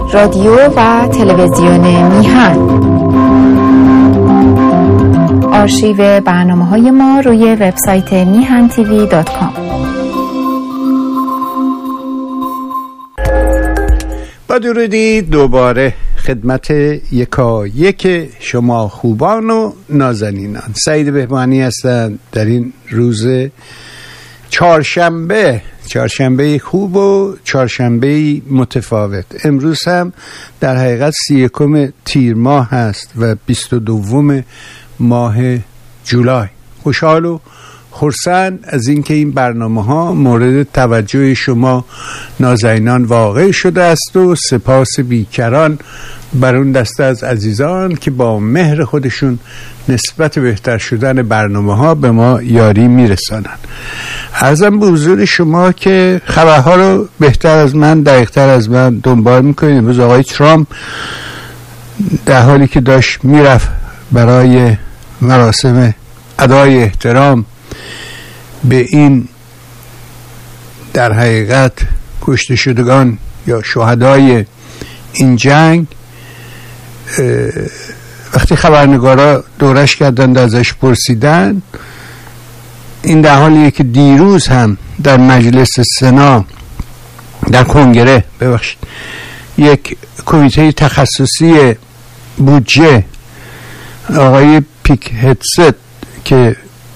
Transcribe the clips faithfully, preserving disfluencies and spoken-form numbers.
رادیو و تلویزیون میهن. آرشیو برنامه‌های ما روی وبسایت میهن تیوی دات کام. با درودی دوباره خدمت یکا یک شما خوبان و نازنینان. سعید بهبانی هستم در این روز چهارشنبه چهارشنبه خوب و چهارشنبه متفاوت. امروز هم در حقیقت سی یکم تیر ماه هست و بیست و دوم ماه جولای. خوشحال و خرسند از اینکه این برنامه ها مورد توجه شما نازنینان واقع شده است و سپاس بیکران بر اون دسته از عزیزان که با مهر خودشون نسبت بهتر شدن برنامه ها به ما یاری میرسانند. عرضم به حضور شما که خبرها رو بهتر از من، دقیقتر از من دنبال میکنید. امروز آقای ترامپ در حالی که داشت میرفت برای مراسم ادای احترام به این در حقیقت کشته شدگان یا شهدای این جنگ، وقتی خبرنگارا دورش کردند ازش پرسیدن، این در حالیه که دیروز هم در مجلس سنا، در کنگره ببخشید، یک کمیته تخصصی بودجه آقای پیک هدست که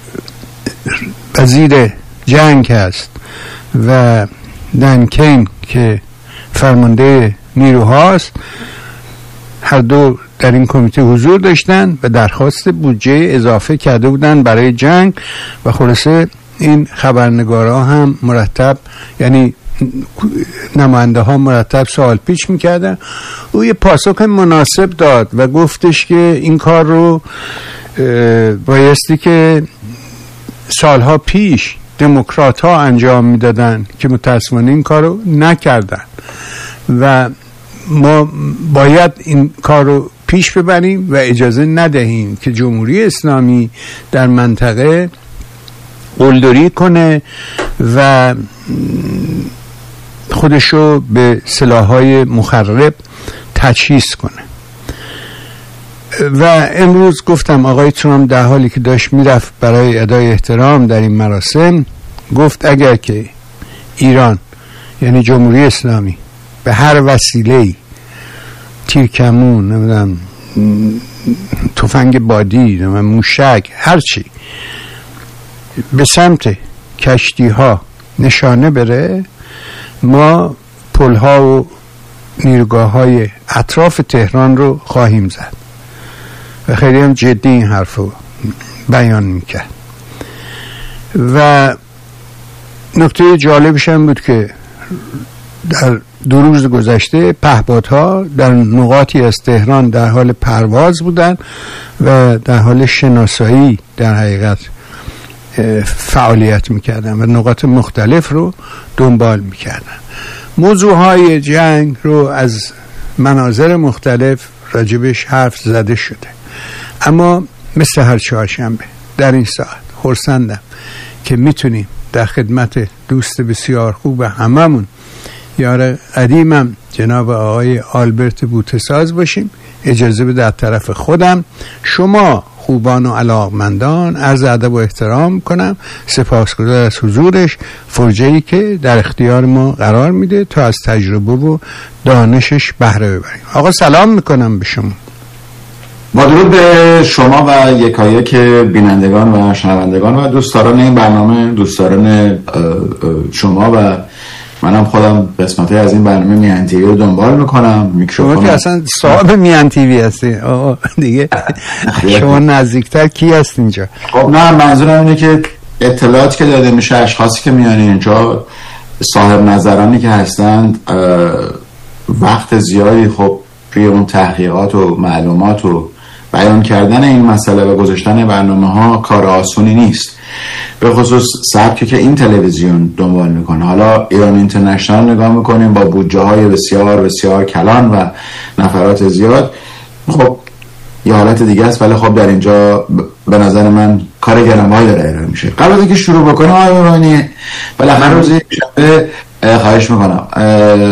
وزیر جنگ هست و دن کین که فرمانده نیروهاست، هر دو در این کمیته حضور داشتن و درخواست بودجه اضافه کرده بودن برای جنگ و خلاصه این خبرنگارها هم مرتب، یعنی نماینده ها مرتب سوال پیچ میکردن. او یه پاسخ مناسب داد و گفتش که این کار رو بایستی که سالها پیش دموکرات ها انجام میدادن که متاسفانه این کار رو نکردن و ما باید این کار رو پیش ببریم و اجازه ندهیم که جمهوری اسلامی در منطقه قلدری کنه و خودشو به سلاح‌های مخرب تجهیز کنه. و امروز گفتم آقای ترامپ در حالی که داشت میرفت برای ادای احترام در این مراسم گفت اگر که ایران یعنی جمهوری اسلامی به هر وسیله‌ای، تیرکمون، نمیدونم تفنگ بادی، نمیدونم موشک، هرچی به سمت کشتی ها نشانه بره، ما پلها و نیروگاه های اطراف تهران رو خواهیم زد. و خیلی هم جدی این حرف رو بیان میکرد. و نکته جالبش هم بود که در دو روز گذشته پهپادها در نقاطی از تهران در حال پرواز بودن و در حال شناسایی در حقیقت فعالیت میکردن و نقاط مختلف رو دنبال میکردن. موضوعهای جنگ رو از مناظر مختلف راجبش حرف زده شده، اما مثل هر چهارشنبه در این ساعت خرسندم که میتونیم در خدمت دوست بسیار خوب هممون، یار قدیمم جناب آقای آلبرت بوتساز باشیم. اجازه بده در طرف خودم شما خوبان و علاقمندان عرض ادب و احترام کنم، سپاسگزار از حضورش، فرجه‌ای که در اختیار ما قرار میده تا از تجربه و دانشش بهره ببریم. آقا سلام میکنم به شما. با درود به شما و یکایک بینندگان و شنوندگان و دوستداران این برنامه، دوستداران شما و منم خودم قسمتی از این برنامه میهن تیوی رو دنبال میکنم. میکروفون شما که اصلا صاحب میهن تیوی هستی آقا دیگه شما نزدیکتر کی هست اینجا؟ خب نه، منظورم اینه که اطلاعاتی که داده میشه، اشخاصی که میان اینجا، صاحب نظرانی که هستند، وقت زیادی خب روی اون تحقیقات و معلومات و بیان کردن این مسئله و گذاشتن برنامه ها کار آسونی نیست، به خصوص سبکی که این تلویزیون دنبال میکنه. حالا ایران اینترنشنال نگاه میکنیم با بودجه های بسیار بسیار کلان و نفرات زیاد، خب یه حالت دیگه است، ولی خب در اینجا به نظر من کار گرمایی داره ارائه میشه. قبل از اینکه شروع بکنیم آقای ایرانی بالاخره روز شنبه خواهش میکنم